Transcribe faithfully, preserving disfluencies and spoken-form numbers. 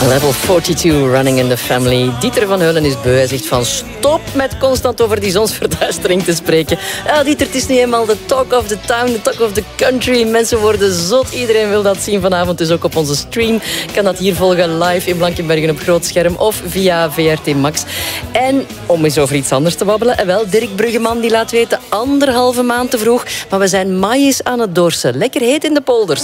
Level forty-two, Running in the Family. Dieter van Heulen is beu. Hij zegt van stop met constant over die zonsverduistering te spreken. Ja, Dieter, het is nu eenmaal de talk of the town, de talk of the country. Mensen worden zot. Iedereen wil dat zien vanavond. Dus ook op onze stream kan dat hier volgen live in Blankenbergen op groot scherm of via V R T Max. En om eens over iets anders te babbelen. En wel, Dirk Bruggeman die laat weten anderhalve maand te vroeg. Maar we zijn maïs aan het dorsen. Lekker heet in de polders.